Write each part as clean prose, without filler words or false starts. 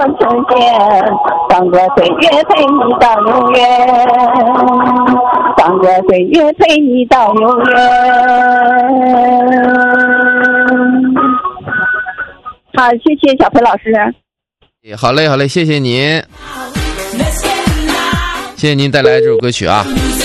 成仙，放过岁月陪你到永远，放过岁月陪你到永远。好，谢谢小裴老师。 好嘞，好嘞，谢谢您，谢谢您带来这首歌曲啊。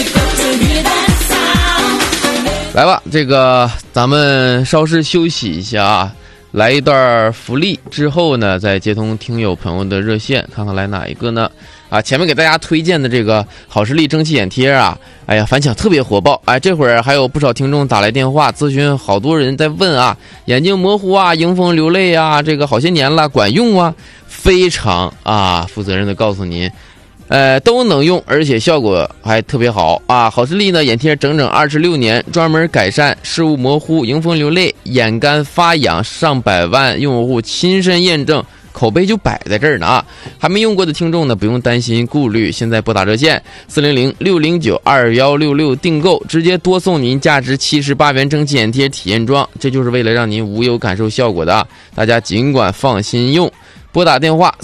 来吧，这个咱们稍事休息一下啊，来一段福利之后呢，再接通听友朋友的热线，看看来哪一个呢？啊，前面给大家推荐的这个好视力蒸汽眼贴啊，哎呀，反响特别火爆，哎，这会儿还有不少听众打来电话咨询，好多人在问啊，眼睛模糊啊，迎风流泪啊，这个好些年了，管用啊？非常啊，负责任的告诉您。都能用，而且效果还特别好啊！好视力呢，眼贴整整26年，专门改善视物模糊、迎风流泪、眼干发痒，上百万用户亲身验证，口碑就摆在这儿呢啊！还没用过的听众呢，不用担心顾虑，现在拨打热线400-609-2166订购，直接多送您价值78元蒸汽眼贴体验装，这就是为了让您无忧感受效果的啊！大家尽管放心用。拨打电话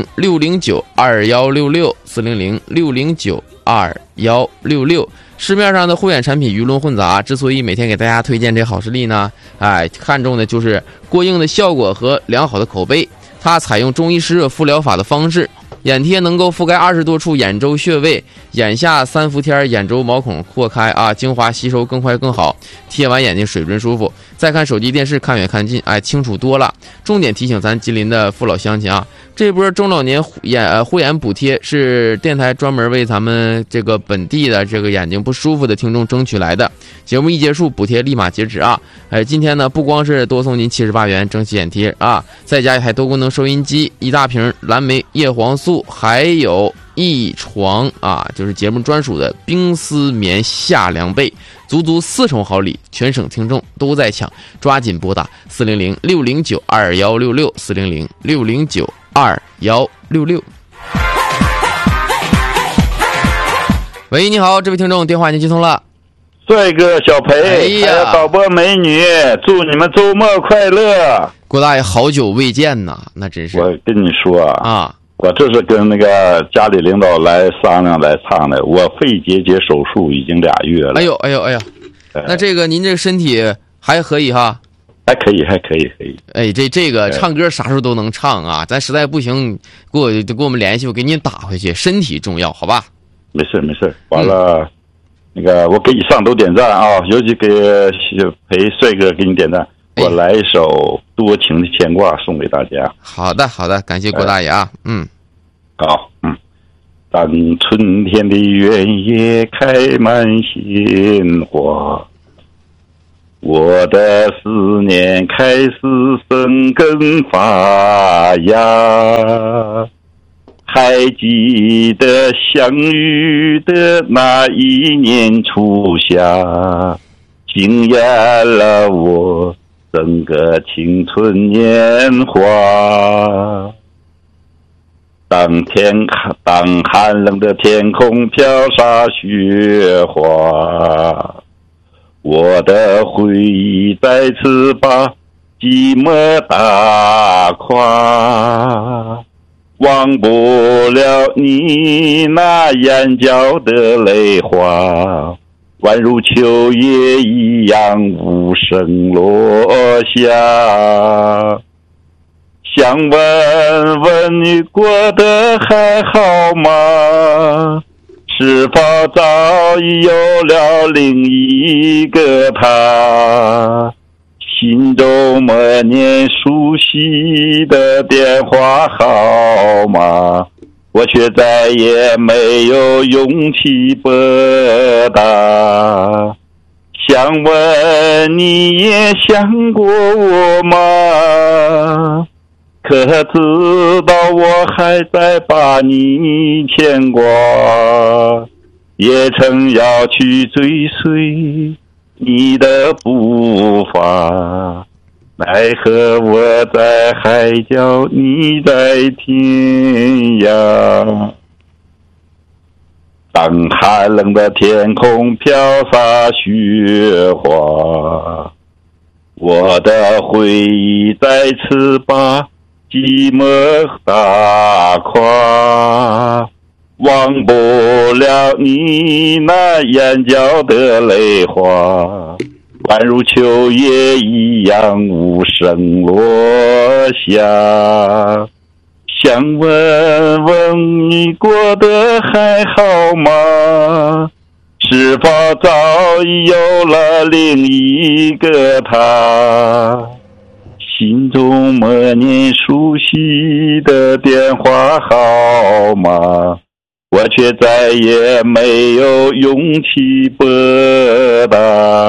400-609-2166，400-609-2166。市面上的护眼产品鱼龙混杂，之所以每天给大家推荐这好视力呢，看重的就是过硬的效果和良好的口碑。它采用中医湿热敷疗法的方式，眼贴能够覆盖20多处眼周穴位，眼下3伏天眼周毛孔扩开啊，精华吸收更快更好，贴完眼睛水润舒服。再看手机电视看远看近，清楚多了。重点提醒咱吉林的父老乡亲啊，这波中老年护眼补贴是电台专门为咱们这个本地的这个眼睛不舒服的听众争取来的。节目一结束，补贴立马截止啊！今天呢，不光是多送您78元蒸汽眼贴啊，在家还多功能收音机、1大瓶蓝莓叶黄素，还有1床啊，就是节目专属的冰丝棉夏凉被，足足4重好礼，全省听众都在抢，抓紧拨打400-609-2166，400-609-2166。喂，你好，这位听众，电话已经接通了。 帅哥小裴，还有导播美女，祝你们周末快乐。 郭大爷好久未见呐，那真是。 我跟你说啊， 我这是跟那个家里领导来商量来唱的。我肺结节手术已经2月了。 哎呦，那这个您这个身体还可以哈？ 还可以。 哎，这个唱歌啥时候都能唱啊，咱实在不行，给我们联系，我给您打回去。身体重要，好吧？ 没事。完了。那个，我给以上都点赞啊，尤其给裴帅哥给你点赞。我来一首《多情的牵挂》送给大家。 好的，感谢郭大爷啊。 好，当春天的原野开满鲜花，我的思念开始生根发芽。还记得相遇的那一年初夏，惊艳了我整个青春年华。当寒冷的天空飘洒雪花，我的回忆再次把寂寞打垮。忘不了你那眼角的泪花，宛如秋叶一样无声落下。想问问你过得还好吗？是否早已有了另一个他？心中默念熟悉的电话号码，我却再也没有勇气拨打。想问你也想过我吗？可知道我还在把你牵挂，也曾要去追随你的步伐，奈何我在海角，你在天涯。当寒冷的天空飘洒雪花，我的回忆再次把寂寞打垮，忘不了你那眼角的泪花，宛如秋叶一样无声落下。想问问你过得还好吗？是否早已有了另一个他？心中默念熟悉的电话号码，我却再也没有勇气拨打。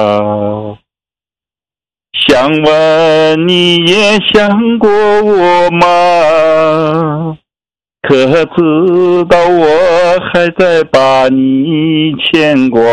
想问你也想过我吗？可知道我还在把你牵挂，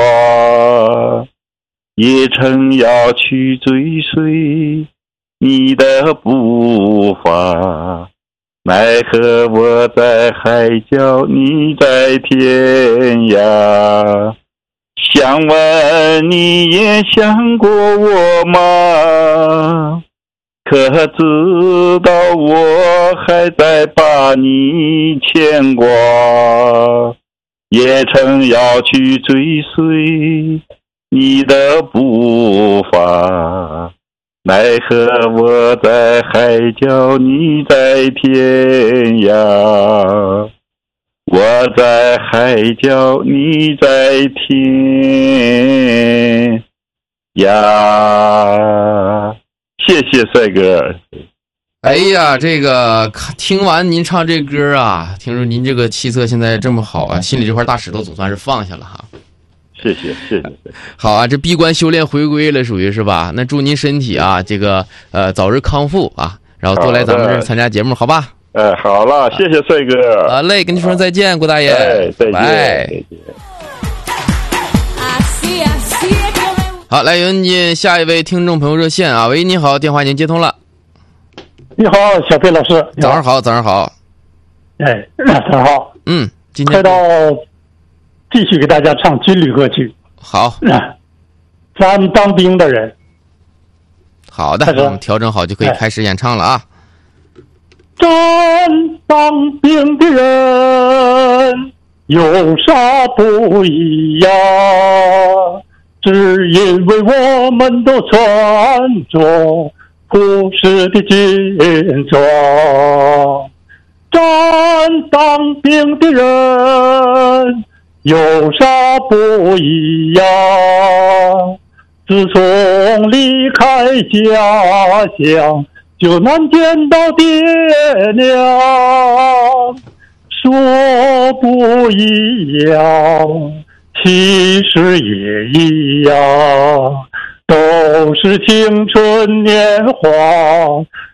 也曾要去追随你的步伐，奈何我在海角，你在天涯。想问你也想过我吗？可知道我还在把你牵挂，也曾要去追随你的步伐，奈何我在海角，你在天涯。我在海角，你在天涯。谢谢帅哥。 哎呀，这个听完您唱这歌啊，听说您这个气色现在这么好啊，心里这块大石头总算是放下了哈。 谢谢谢谢。 好啊，这闭关修炼回归了，属于是吧？那祝您身体啊，这个早日康复啊，然后多来咱们这儿参加节目，好吧？ 好了，谢谢帅哥。 好嘞，跟你说再见，郭大爷。 再见。 拜。好，来迎接下一位听众朋友热线啊！喂，你好，电话已经接通了。 你好，小飞老师。 早上好，早上好。 哎，早上好。 今天快到继续给大家唱军旅歌曲。 好。 咱当兵的人。 好的，我们调整好就可以开始演唱了啊。 咱当兵的人有啥不一样？只因为我们都穿着朴实的军装。咱当兵的人有啥不一样？自从离开家乡就难见到爹娘，说不一样，其实也一样，都是青春年华，